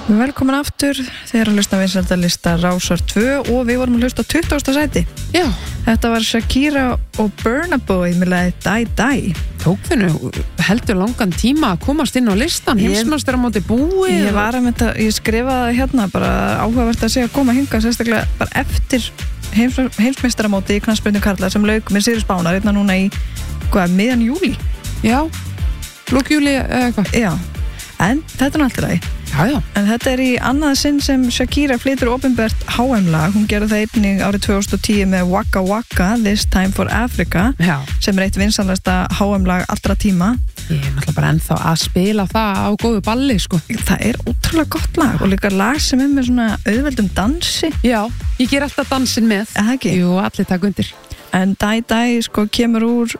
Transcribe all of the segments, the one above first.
Velkomin aftur, þið eru að hlusta vinsældalista Rásar 2 og við vorum að hlusta á 20. sæti. Já. Þetta var Shakira og Burna Boy með lagið Die Die. Tók þennu heldur langan tíma að komast inn á listan, heimsmeistaramóti búið. Ég skrifaði hérna bara áhugavert að segja að koma hingað sérstaklega bara eftir heimsmeistaramóti í knattspyrnu karla sem lauk með Sirius Bánar einna núna í miðjan júlí. Já, lók júlí eitthvað. Já, en þetta er alltaf lagi. Já. En þetta er í annað sinn sem Shakira flytur opinbert HM-lag. Hún gerði það einnig árið 2010 með Waka Waka, This Time for Africa. Já. Sem er eitt vinsalasta HM-lag allra tíma. Ég er náttúrulega bara ennþá að spila það á góðu balli, sko. Það er ótrúlega gott lag og líka lag sem er með svona auðveldum dansi. Já, ég ger alltaf dansinn með. Það ekki? Jú, allir taka undir. En Die Die, sko, kemur úr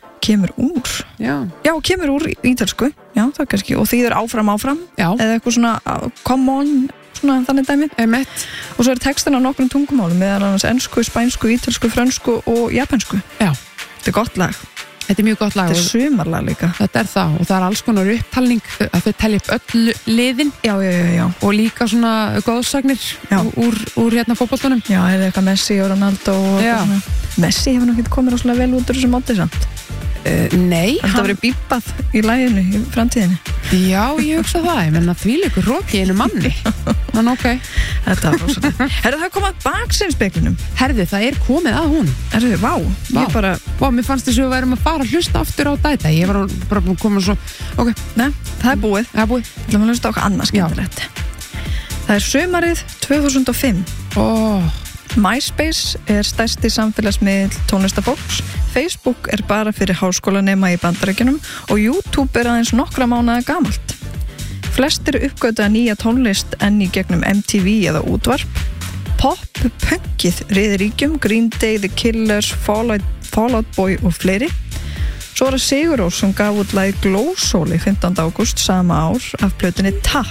ítölsku, já, það kannski, og þýðir áfram, já. Eða eitthvað svona come on, svona þannig dæmi. Emmett. Og svo er textin á nokkrum tungumálum, meðal annars ensku, spænsku, ítölsku, frönsku og japansku. Já. Þetta er gott lag. Þetta er mjög gott lag. Þetta er sumarlag líka. Þetta er það, og það er alls konar upptalning að þau telja upp öll liðin. Já. Og líka svona góðsagnir úr hérna fótboltanum. Já, er eitthvað Messi og Ronaldo og svona. Messi hefur náttúrulega komið rosalega vel út úr þessu móti samt. Nei. Þetta verið bípað í laginu í framtíðinni. Já, ég hugsa það. Ég menna þvíleikur roki einu manni. Þannig ok. Þetta var rosalega. Herðu, það kom að baksinnspeglinum. Herðu, það er komið að hún. Herðu, vá. Ég bara... Vá, mér fannst þess að við værum að fara að hlusta aftur á þetta. Ég var bara komið svo... Ok. Nei, það er búið. Það er búið. Við ætlum að hlusta á okkar annað skemmtilegt. Það er sumarið 2005. MySpace er stærsti samfélagsmiðl tónlistafólks, Facebook er bara fyrir háskólanema í Bandaríkjunum og YouTube er aðeins nokkra mánaða gamalt. Flestir uppgöta nýja tónlist enn í gegnum MTV eða útvarp. Pop-punkið riðir ríkjum, Green Day, The Killers, Fall Out Boy og fleiri. Svo er það Sigur Rós sem gaf út lagið Glósóli 15. ágúst sama ár af plötunni Takk, ...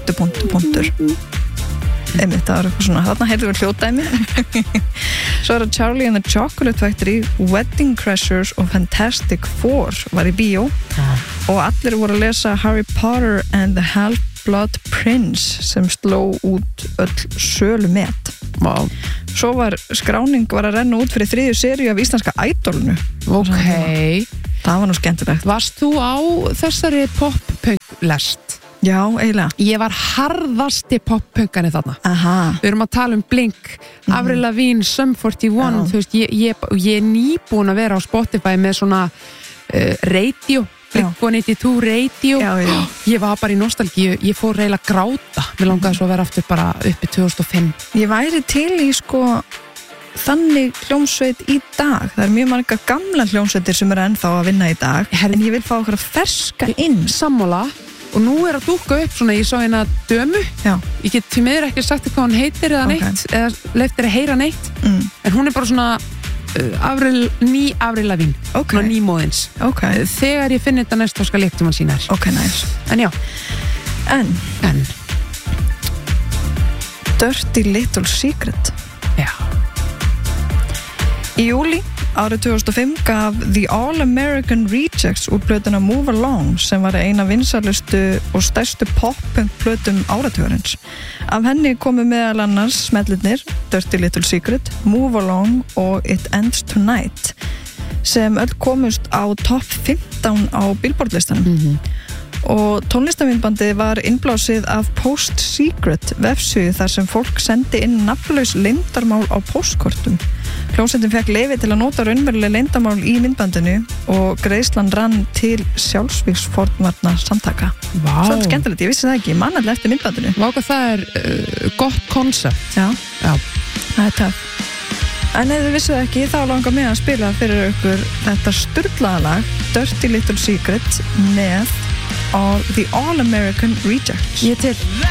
Einmitt, það var eitthvað svona, þarna heyrðum við hljóðdæmi. Svo er það Charlie and the Chocolate Factory, Wedding Crashers og Fantastic Four var í bíó og allir voru að lesa Harry Potter and the Half-Blood Prince sem sló út öll sölumet. Wow. Svo var skráning að renna út fyrir 3. seríu af íslenska Idolinu. Ok. Það var nú skemmtilegt. Varst þú á þessari pop-punk-lest? Já, eiginlega. Ég var harðasti pop-punkani þarna. Aha. Við erum að tala um Blink, Avril Lavigne, Sum 41, þú veist, ég er nýbúin að vera á Spotify með svona radio, Blink 182 radio. Já. Ég var bara í nostalgíu, ég fór reyla að gráta. Mér langaði svo að vera aftur bara uppi 2005. Ég væri til í þannig hljómsveit í dag. Það er mjög margar gamla hljómsveitir sem eru ennþá að vinna í dag. En ég vil fá okkur að ferska inn. Sammála. Og nú er að dúkka upp svona, ég sá eina dömu. Já. Ég get til miður ekki sagt hvað hún heitir eða neitt, eða leyft að heyra neitt. En hún er bara svona ný Avril Lavigne. Ok. Svona nýmóðins. Ok. Þegar ég finn þetta næst þá skal ég eftir mann sína þér. Ok, nice. En já. En. Dirty Little Secret. Já. Í júlí árið 2005 gaf The All-American Rejects út plötuna Move Along sem var eina vinsalustu og stærstu pop-punk plötum áratugurins. Af henni komu meðal annars smellirnir Dirty Little Secret, Move Along og It Ends Tonight sem öll komust á topp 15 á Billboard-listanum. Og tónlistamindbandið var innblásið af Post Secret vefsíðu þar sem fólk sendi inn nafnlaus leyndarmál á postkortum. Hljómsveitin fekk leyfi til að nota raunveruleg leyndarmál í myndbandinu og greiðslan rann til sjálfsvígsfórnvarna samtaka. Vá. Svolítið skemmtilegt, ég vissi það ekki, ég man alltaf eftir myndbandinu. Vá hvað það er gott konsept. Já. Það er töff. En ef þið vissuð ekki, þá langar mig að spila fyrir ykkur þetta sturlaða lag Dirty Little Secret með The All-American Rejects. Ég til.